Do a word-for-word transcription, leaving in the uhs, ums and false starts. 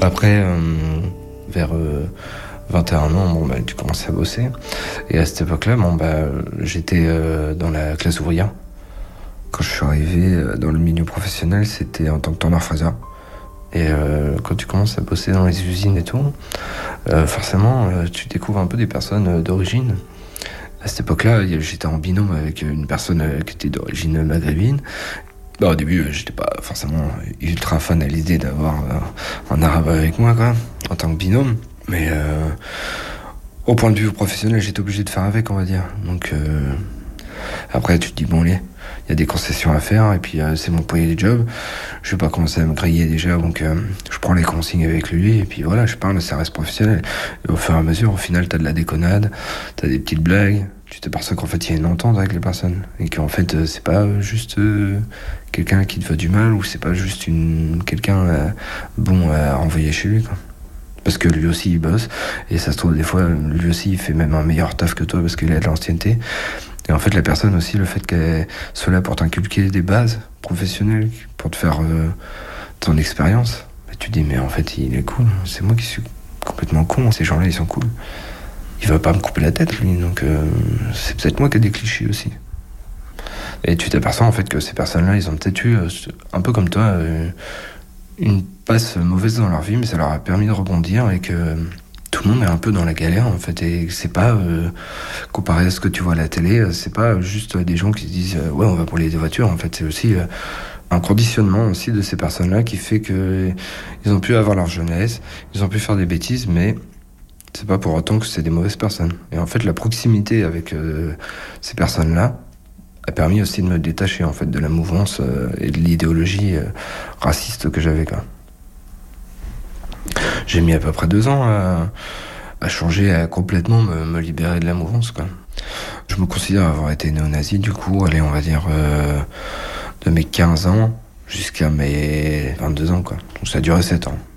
Après, euh, vers euh, vingt et un ans, bon, bah, tu commences à bosser. Et à cette époque-là, bon, bah, j'étais euh, dans la classe ouvrière. Quand je suis arrivé dans le milieu professionnel, c'était en tant que tonneur-fraiseur. Et euh, quand tu commences à bosser dans les usines et tout, euh, forcément, euh, tu découvres un peu des personnes euh, d'origine. À cette époque-là, j'étais en binôme avec une personne euh, qui était d'origine maghrébine. Bah, au début, j'étais pas forcément ultra fan à l'idée d'avoir euh, un arabe avec moi, quoi, en tant que binôme. Mais euh, au point de vue professionnel, j'étais obligé de faire avec, on va dire. Donc euh, après, tu te dis, bon, allez, il y a des concessions à faire, et puis euh, c'est mon premier job. Je vais pas commencer à me griller déjà, donc euh, je prends les consignes avec lui, et puis voilà, je parle, ça reste professionnel. Et au fur et à mesure, au final, t'as de la déconnade, t'as des petites blagues, tu t'aperçois qu'en fait, il y a une entente avec les personnes, et qu'en fait, euh, c'est pas juste euh, quelqu'un qui te veut du mal, ou c'est pas juste une quelqu'un euh, bon à renvoyer chez lui, quoi. Parce que lui aussi, il bosse, et ça se trouve, des fois, lui aussi, il fait même un meilleur taf que toi, parce qu'il a de l'ancienneté. Et en fait, la personne aussi, le fait qu'elle soit là pour t'inculquer des bases professionnelles, pour te faire euh, ton expérience, bah, tu te dis, mais en fait, il est cool. C'est moi qui suis complètement con. Ces gens-là, ils sont cool. Il va pas me couper la tête, lui. Donc, euh, c'est peut-être moi qui ai des clichés aussi. Et tu t'aperçois, en fait, que ces personnes-là, ils ont peut-être eu, euh, un peu comme toi, euh, une passe mauvaise dans leur vie, mais ça leur a permis de rebondir et que tout le monde est un peu dans la galère, en fait, et c'est pas, euh, comparé à ce que tu vois à la télé, c'est pas juste des gens qui se disent euh, ouais, on va brûler des voitures. En fait, c'est aussi euh, un conditionnement aussi de ces personnes-là qui fait que ils ont pu avoir leur jeunesse, ils ont pu faire des bêtises, mais c'est pas pour autant que c'est des mauvaises personnes. Et en fait, la proximité avec euh, ces personnes-là a permis aussi de me détacher, en fait, de la mouvance euh, et de l'idéologie euh, raciste que j'avais, quoi. J'ai mis à peu près deux ans à, à changer, à complètement me, me libérer de la mouvance, quoi. Je me considère avoir été néo-nazi, du coup, allez, on va dire euh, de mes quinze ans jusqu'à mes vingt-deux ans, quoi. Donc ça a duré sept ans.